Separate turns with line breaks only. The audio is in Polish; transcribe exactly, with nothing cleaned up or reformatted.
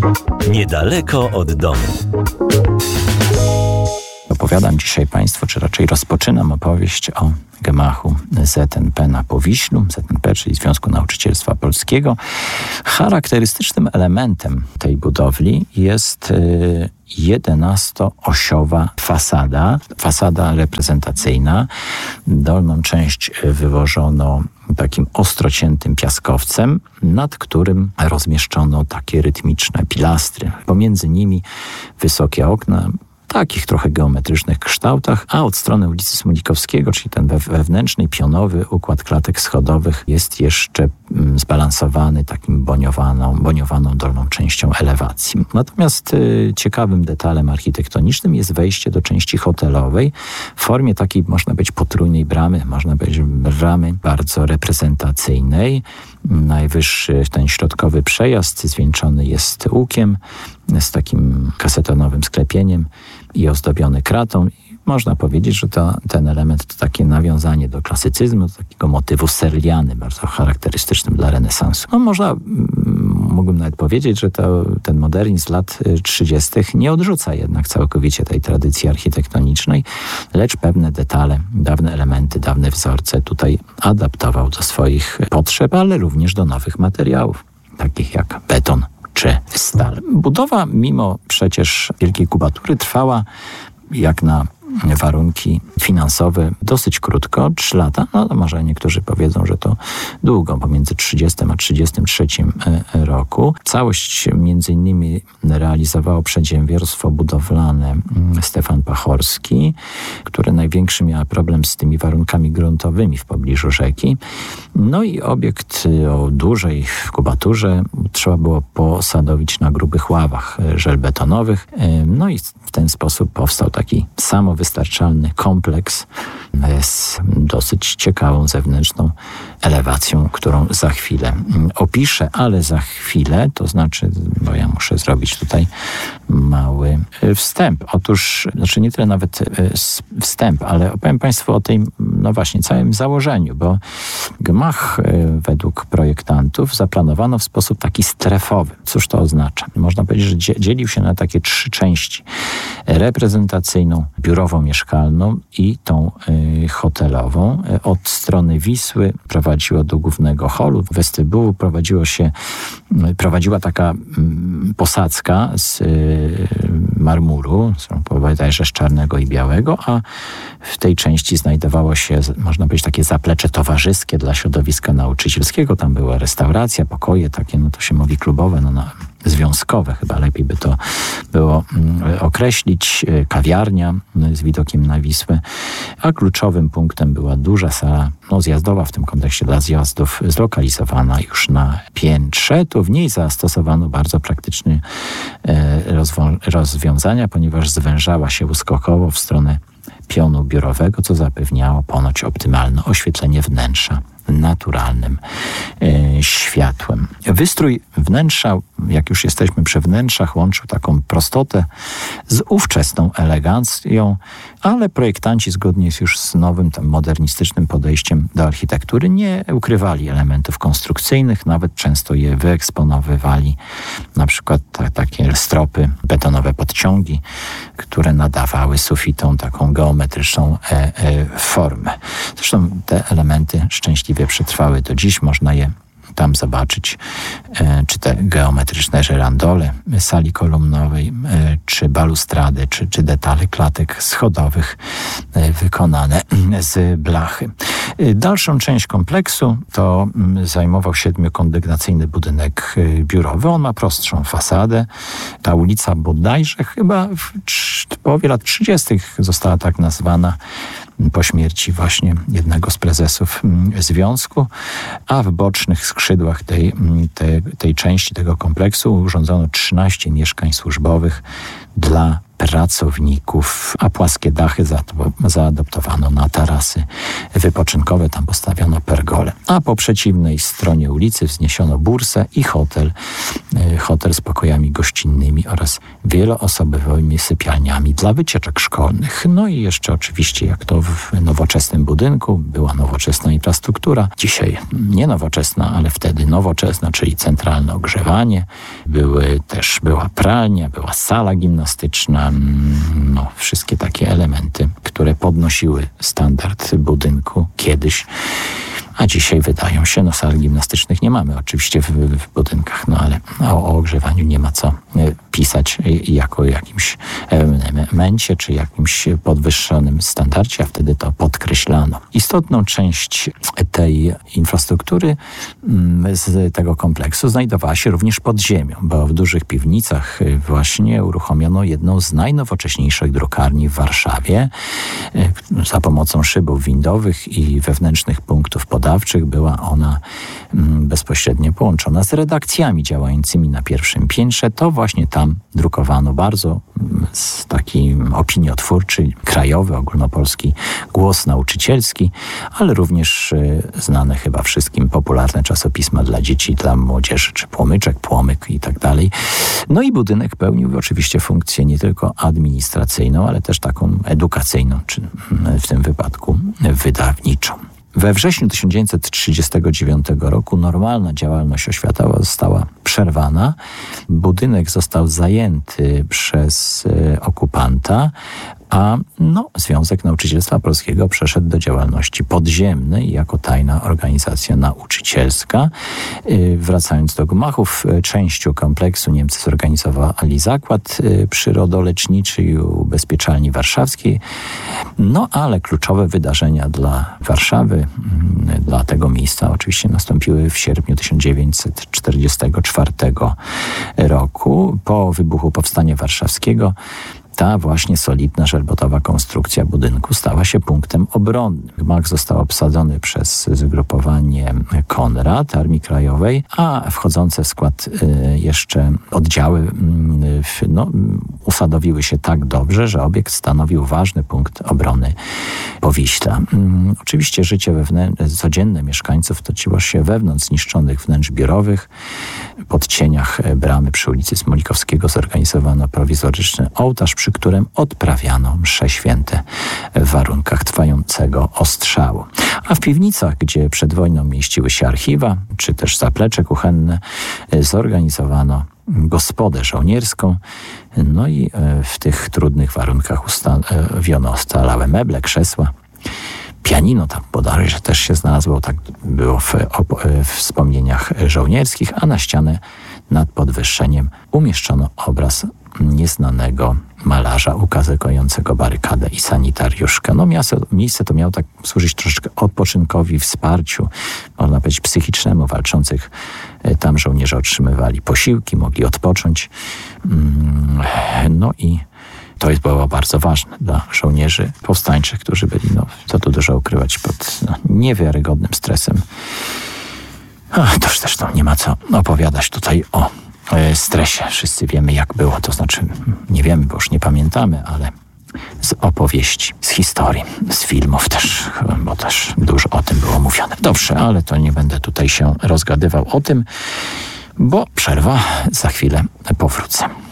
Niedaleko od domu.
Opowiadam dzisiaj Państwu, czy raczej rozpoczynam opowieść o gmachu Z N P na Powiślu, Z N P, czyli Związku Nauczycielstwa Polskiego. Charakterystycznym elementem tej budowli jest jedenastoosiowa fasada, fasada reprezentacyjna. Dolną część wyłożono takim ostrociętym piaskowcem, nad którym rozmieszczono takie rytmiczne pilastry. Pomiędzy nimi wysokie okna, takich trochę geometrycznych kształtach, a od strony ulicy Smolikowskiego, czyli ten wewnętrzny, pionowy układ klatek schodowych jest jeszcze zbalansowany takim boniowaną, boniowaną dolną częścią elewacji. Natomiast y, ciekawym detalem architektonicznym jest wejście do części hotelowej w formie takiej, można być, potrójnej bramy, można być bramy bardzo reprezentacyjnej. Najwyższy, ten środkowy przejazd zwieńczony jest łukiem z takim kasetonowym sklepieniem i ozdobiony kratą. Można powiedzieć, że to, ten element to takie nawiązanie do klasycyzmu, do takiego motywu serliany, bardzo charakterystycznym dla renesansu. No można, mógłbym nawet powiedzieć, że to, ten modernizm z lat trzydziestych nie odrzuca jednak całkowicie tej tradycji architektonicznej, lecz pewne detale, dawne elementy, dawne wzorce tutaj adaptował do swoich potrzeb, ale również do nowych materiałów, takich jak beton czy stal. Budowa, mimo przecież wielkiej kubatury, trwała jak na warunki finansowe dosyć krótko, trzy lata. No może niektórzy powiedzą, że to długo, pomiędzy trzydziestym a trzydziestym trzecim roku. Całość między innymi realizowało przedsiębiorstwo budowlane Stefan Pachorski, które największy miał problem z tymi warunkami gruntowymi w pobliżu rzeki. No i obiekt o dużej kubaturze trzeba było posadowić na grubych ławach żelbetonowych. No i w ten sposób powstał taki samowystarczalny kompleks z dosyć ciekawą zewnętrzną elewacją, którą za chwilę opiszę, ale za chwilę, to znaczy, bo ja muszę zrobić tutaj mały wstęp. Otóż, znaczy nie tyle nawet wstęp, ale opowiem Państwu o tym, no właśnie, całym założeniu, bo gmach według projektantów zaplanowano w sposób taki strefowy. Cóż to oznacza? Można powiedzieć, że dzielił się na takie trzy części. Reprezentacyjną, biurową, mieszkalną i tą y, hotelową. Od strony Wisły prowadziło do głównego holu, westybułu prowadziło się, y, prowadziła taka y, posadzka z y, marmuru, bodajże z czarnego i białego, a w tej części znajdowało się, można powiedzieć, takie zaplecze towarzyskie dla środowiska nauczycielskiego. Tam była restauracja, pokoje takie, no to się mówi klubowe, no na związkowe, chyba lepiej by to było określić, kawiarnia z widokiem na Wisłę, a kluczowym punktem była duża sala no, zjazdowa w tym kontekście dla zjazdów, zlokalizowana już na piętrze. Tu w niej zastosowano bardzo praktyczne rozwo- rozwiązania, ponieważ zwężała się uskokowo w stronę pionu biurowego, co zapewniało ponoć optymalne oświetlenie wnętrza naturalnym e, światłem. Wystrój wnętrza, jak już jesteśmy przy wnętrzach, łączył taką prostotę z ówczesną elegancją, ale projektanci zgodnie już z nowym, tam, modernistycznym podejściem do architektury nie ukrywali elementów konstrukcyjnych, nawet często je wyeksponowywali, na przykład ta, takie stropy, betonowe podciągi, które nadawały sufitom taką geometryczną e, e, formę. Zresztą te elementy szczęśliwie przetrwały do dziś, można je tam zobaczyć, e, czy te geometryczne żerandole sali kolumnowej, e, czy balustrady, czy, czy detale klatek schodowych e, wykonane z blachy. E, dalszą część kompleksu to m, zajmował siedmiokondygnacyjny budynek e, biurowy. On ma prostszą fasadę. Ta ulica bodajże chyba w, w połowie lat trzydziestych została tak nazwana po śmierci właśnie jednego z prezesów związku, a w bocznych skrzydłach tej, tej, tej części tego kompleksu urządzono trzynaście mieszkań służbowych dla pracowników, a płaskie dachy zaadoptowano na tarasy wypoczynkowe, tam postawiono pergole. A po przeciwnej stronie ulicy wzniesiono bursę i hotel hotel z pokojami gościnnymi oraz wieloosobowymi sypialniami dla wycieczek szkolnych. No i jeszcze oczywiście, jak to w nowoczesnym budynku, była nowoczesna infrastruktura. Dzisiaj nie nowoczesna, ale wtedy nowoczesna, czyli centralne ogrzewanie. Były też, była pralnia, była sala gimnastyczna. No, wszystkie takie elementy, które podnosiły standard budynku kiedyś. A dzisiaj wydają się, no sal gimnastycznych nie mamy oczywiście w, w budynkach, no ale o, o ogrzewaniu nie ma co pisać jako o jakimś elemencie czy jakimś podwyższonym standardzie, a wtedy to podkreślano. Istotną część tej infrastruktury z tego kompleksu znajdowała się również pod ziemią, bo w dużych piwnicach właśnie uruchomiono jedną z najnowocześniejszych drukarni w Warszawie. Za pomocą szybów windowych i wewnętrznych punktów podawczych była ona bezpośrednio połączona z redakcjami działającymi na pierwszym piętrze. To właśnie tam drukowano bardzo taki opiniotwórczy, krajowy, ogólnopolski głos nauczycielski, ale również znane chyba wszystkim popularne czasopisma dla dzieci, dla młodzieży, czy Płomyczek, Płomyk i tak dalej. No i budynek pełnił oczywiście funkcję nie tylko administracyjną, ale też taką edukacyjną, czy w tym wypadku wydawniczą. We wrześniu tysiąc dziewięćset trzydziestego dziewiątego roku normalna działalność oświatowa została przerwana. Budynek został zajęty przez e, okupanta, a no, Związek Nauczycielstwa Polskiego przeszedł do działalności podziemnej jako tajna organizacja nauczycielska. Yy, wracając do gmachów, yy, częścią kompleksu Niemcy zorganizowali zakład yy, przyrodoleczniczy i ubezpieczalni warszawskiej. No ale kluczowe wydarzenia dla Warszawy, yy, dla tego miejsca oczywiście nastąpiły w sierpniu tysiąc dziewięćset czterdziestego czwartego roku. Po wybuchu Powstania Warszawskiego ta właśnie solidna, żelbotowa konstrukcja budynku stała się punktem obronnym. Gmach został obsadzony przez zgrupowanie Konrad Armii Krajowej, a wchodzące w skład y, jeszcze oddziały y, no, usadowiły się tak dobrze, że obiekt stanowił ważny punkt obrony Powiśla. Y, oczywiście życie wewnę- codzienne mieszkańców toczyło się wewnątrz zniszczonych wnętrz biurowych. Pod cieniach bramy przy ulicy Smolikowskiego zorganizowano prowizoryczny ołtarz, przy którym odprawiano msze święte w warunkach trwającego ostrzału. A w piwnicach, gdzie przed wojną mieściły się archiwa, czy też zaplecze kuchenne, zorganizowano gospodę żołnierską. No i w tych trudnych warunkach ustawiono ostalałe meble, krzesła. Pianino tam bodaj, że też się znalazło, tak było w, w wspomnieniach żołnierskich, a na ścianę nad podwyższeniem umieszczono obraz nieznanego malarza ukazującego barykadę i sanitariuszkę. No miasto, miejsce to miało tak służyć troszeczkę odpoczynkowi, wsparciu, można powiedzieć psychicznemu walczących. Tam żołnierze otrzymywali posiłki, mogli odpocząć. No i to jest było bardzo ważne dla żołnierzy powstańczych, którzy byli, no, co tu dużo ukrywać, pod no, niewiarygodnym stresem. Ach, to już zresztą nie ma co opowiadać tutaj o e, stresie. Wszyscy wiemy, jak było. To znaczy, nie wiemy, bo już nie pamiętamy, ale z opowieści, z historii, z filmów też, bo też dużo o tym było mówione. Dobrze, ale to nie będę tutaj się rozgadywał o tym, bo przerwa, za chwilę powrócę.